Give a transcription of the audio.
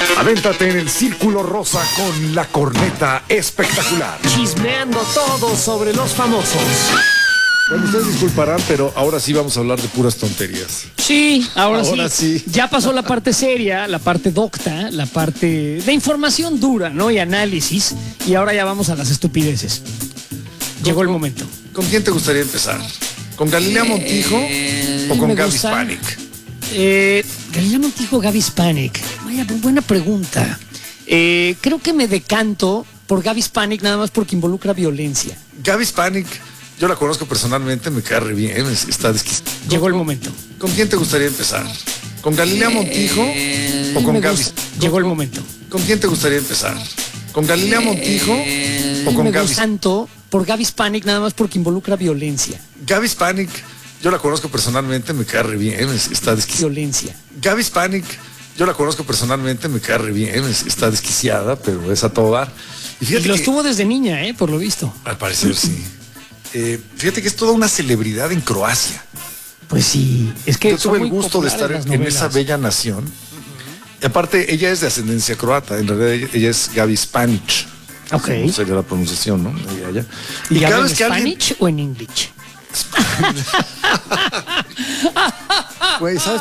Avéntate en el círculo rosa con la corneta espectacular. Chismeando todo sobre los famosos. Bueno, ustedes disculparán, pero ahora sí vamos a hablar de puras tonterías. Sí, ahora sí. Ya pasó la parte seria, la parte docta, la parte de información dura, ¿no? Y análisis. Y ahora ya vamos a las estupideces. Llegó el momento. ¿Con quién te gustaría empezar? ¿Con Galilea Montijo o con Gaby Spanik? Galilea Montijo, Gaby Spanik. Vaya, buena pregunta. Creo que me decanto por Gaby Spanik nada más porque involucra violencia. Gaby Spanik, yo la conozco personalmente, me cae re bien, está desquiciada. Llegó el momento. ¿Con quién te gustaría empezar? ¿Con Galilea Montijo o con Gaby? Llegó el momento. ¿Con quién te gustaría empezar? ¿Con Galilea Montijo o con Gaby? Me decanto por Gaby Spanik nada más porque involucra violencia. Gaby Spanik, yo la conozco personalmente, me cae re bien, está desquiciada. Violencia. Gaby Spanik, yo la conozco personalmente, me cae re bien, está desquiciada, pero es a todo dar. Y lo estuvo desde niña, por lo visto. Al parecer sí. Fíjate que es toda una celebridad en Croacia. Pues sí, es que yo tuve el gusto de estar en esa bella nación. Y aparte, ella es de ascendencia croata, en realidad ella es Gaby Spanic. Ok. No sería la pronunciación, ¿no? ¿Y cada vez que Spanish o en English? Güey, ¿sabes